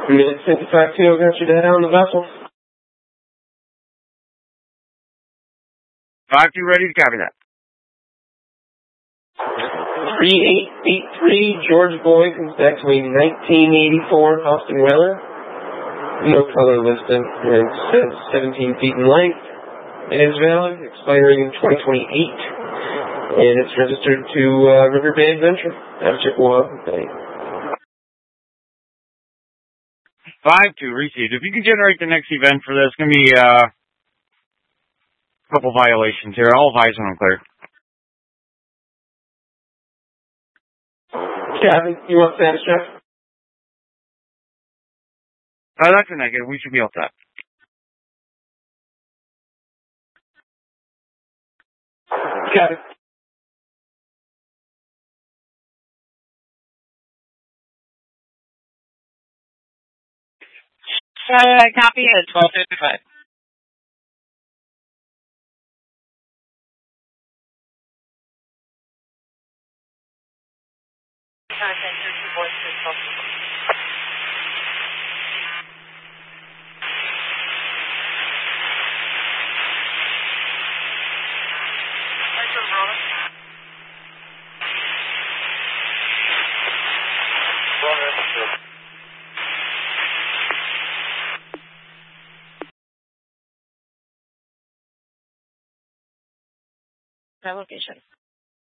Minute 55-2, got your data on the vessel. 5-2, ready to copy that. 3883, George Boyd, comes back to a 1984 Austin Weller. No color listed, and it says 17 feet in length. It is valid, expiring in 2028, and it's registered to River Bay Adventure out of Chippewa Bay. 5-2, received. If you can generate the next event for this, it's going to be a couple violations here. All eyes when I'm clear. Gavin, you want status check? That's a negative. We should be all set. Gavin. Copy at 12:55. Location.